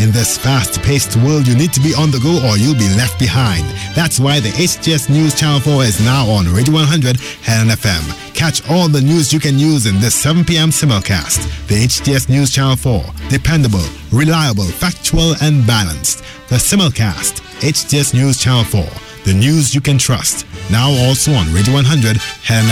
In this fast-paced world, you need to be on the go or you'll be left behind. That's why the HTS News Channel 4 is now on Radio 100 Helen FM. Catch all the news you can use in this 7 p.m. simulcast. The HTS News Channel 4. Dependable, reliable, factual, and balanced. The simulcast. HTS News Channel 4. The news you can trust. Now also on Radio 100 Helen